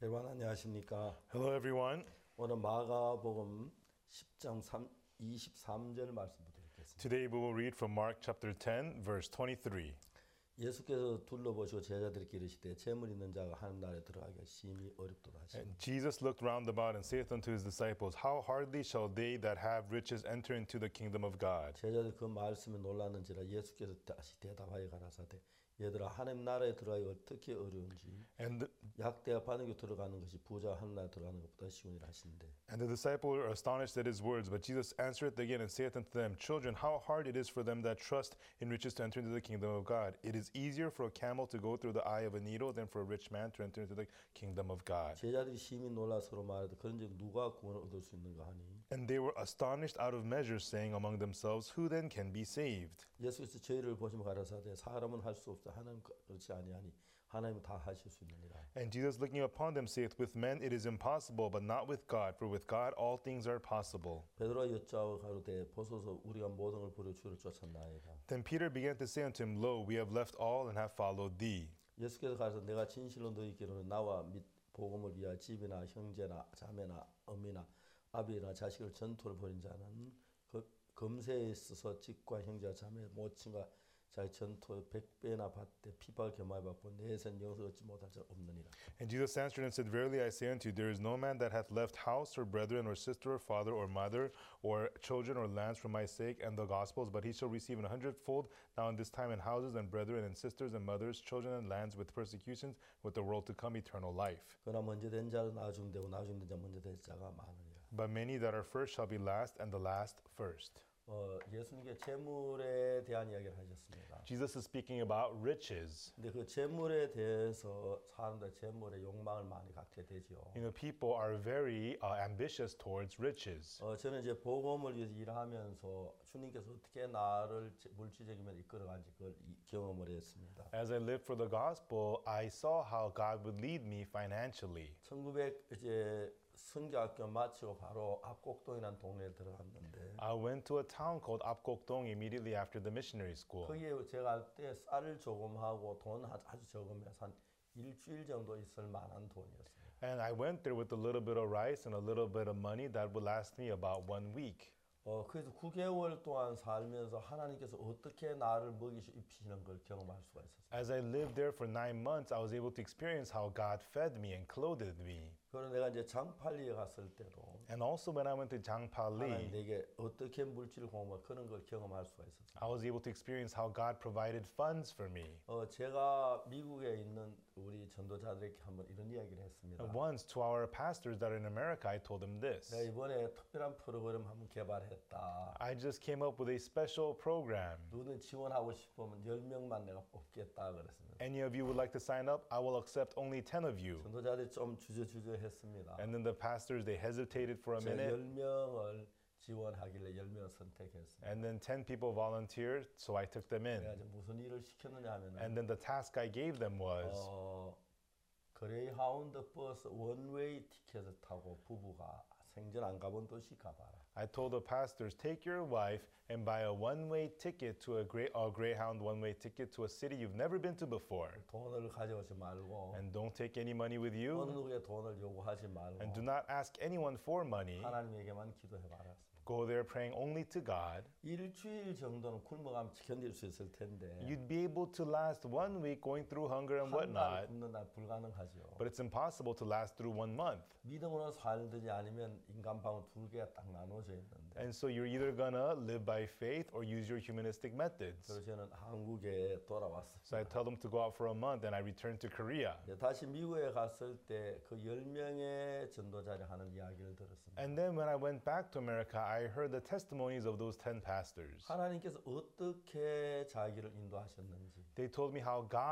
여러분 안녕하십니까? Hello, everyone. 오늘 마가복음 10장 23절 말씀부터 읽겠습니다. Today we will read from Mark chapter 10, verse 23. 예수께서 둘러보시고 제자들에게 이르시되 재물 있는 자가 하나님 나라에 들어가기가 심히 어렵도다 하시니 And Jesus looked round about and saith unto his disciples, How hardly shall they that have riches enter into the kingdom of God? 제자들 그 말씀에 놀랐는지라 예수께서 다시 대답하여 가라사대 얘들아 하나님 나라에 들어가기 어떻게 어려운지 And 약대가 바늘에 들어가는 것이 부자 하나님 나라에 들어가는 것보다 쉬우니라 하시는데 the disciples were astonished at his words. But Jesus answereth again and saith unto them, Children, how hard it is for them that trust in riches to enter into the kingdom of God. It is easier for a camel to go through the eye of a needle than for a rich man to enter into the kingdom of God. 제자들이 심히 놀라 서로 말하되 그런즉 누가 구원을 얻을 수 있는가 하니 And they were astonished out of measure, saying among themselves, Who then can be saved? 예수께서 저희를 보시며 가라사대 사람은 할 수 없다 하나님 그렇지 아니하니 하나님은 다 하실 수 있느니라. And Jesus looking upon them saith, With men it is impossible, but not with God, for with God all things are possible. 베드로가 여짜오 가로되 보소서 우리가 모든 걸 버려 주를 쫓았나이다. Then Peter began to say unto him, Lo, we have left all and have followed thee. 예수께서 가서 내가 진실로 너희께로는 나와 및 복음을 위하여 집이나 형제나 자매나 어미나 아비나 자식을 전토를 벌인 자는 검세에 있어서 집과 형제와 자매 모친과 자기 전토 100배나 받되 핍박을 겸하여 받고 내세는 영생 얻지 못할 자 없느니라. And Jesus answered and said, Verily I say unto you, there is no man that hath left house or brethren or sister or father or mother or children or lands for my sake and the gospel's, but he shall receive an hundredfold now in this time in houses and brethren and sisters and mothers, children and lands with persecutions, with the world to come eternal life. 그러나 먼저 된 자는 나중 되고 나중 된 자 먼저 될 자가 많으니라. But many that are first shall be last, and the last first. 예수님께 재물에 대한 이야기를 하셨습니다. Jesus is speaking about riches. 근데 그 재물에 대해서 사람들 재물의 욕망을 많이 갖게 되죠. People are very ambitious towards riches. 저는 이제 복음을 위해서 일하면서 주님께서 어떻게 나를 물질적인 면에 이끌어간지 그걸 경험을 했습니다. As I lived for the gospel, I saw how God would lead me financially. 1900 이제 선교학교 마치고 바로 압곡동이라는 동네에 들어갔는데 I went to a town called Apgokdong immediately after the missionary school. 거기에 제가 할 때 쌀 조금 하고 돈 아주 적으면서 한 일주일 정도 있을 만한 돈이었어요. And I went there with a little bit of rice and a little bit of money that would last me about 1 week. 그래서 9개월 동안 살면서 하나님께서 어떻게 나를 먹이시고 입히시는 걸 경험할 수가 있었어요. As I lived there for 9 months, I was able to experience how God fed me and clothed me. 그리고 내가 이제 장팔리에 갔을 때도 And also when I went to 하나님 Jangpali, 내게 어떻게 물질을 공급할 그런 걸 경험할 수가 있었어요. I was able to experience how God provided funds for me. 제가 미국에 있는 우리 전도자들에게 한번 이런 이야기를 했습니다. And once to our pastors that are in America, I told them this. 내가 이번에 특별한 프로그램 한번 개발했다. I just came up with a special program. 누구든 지원하고 싶으면 10명만 내가 뽑겠다 그랬습니다. Any of you would like to sign up? I will accept only 10 of you. 전도자들이 좀 주저주저 했습니다. And then the pastors, they hesitated for a 제가 minute. 10명을 지원하길래 10명을 선택했습니다. And then 10 people volunteered, so I took them 내가 in. 이제 무슨 일을 시켰느냐 하면은 And then the task I gave them was, 그레이하운드 버스 원웨이 티켓을 타고 부부가 생전 안 가본 도시 가봐라. I told the pastors, take your wife and buy a one-way ticket to a Greyhound one-way ticket to a city you've never been to before. 돈을 가져오지 말고 And don't take any money with 어느 you. 누구의 돈을 요구하지 말고 And do not ask anyone for money. 하나님에게만 기도해봐라. Go there praying only to God. 일주일 정도는 굶어가면 견딜 수 있을 텐데 You'd be able to last 1 week going through hunger and 한 달 whatnot. 굶는 날 불가능하죠. But it's impossible to last through 1 month. 믿음으로 살든지 아니면 인간방울 두 개가 딱 나눠져 있는데 And so you're either gonna live by faith or use your humanistic methods. 그래서 저는 한국에 돌아왔습니다. So I tell them to go out for a month and I return to Korea. 다시 미국에 갔을 때 그 10명의 전도자를 하는 이야기를 들었습니다. And then when I went back to America, I heard the testimonies of those 10 pastors. 하나님께서 어떻게 자기를 인도하셨는지 They told me how God